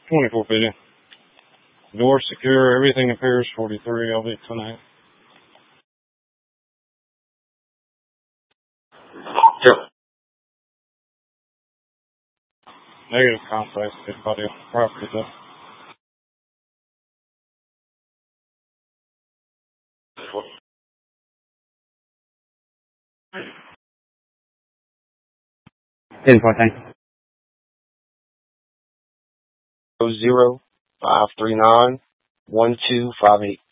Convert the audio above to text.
2450. Door secure. Everything appears 43. I'll be tonight. Sure. Negative contact. Anybody on the property though. Info, thanks. 0539-1258.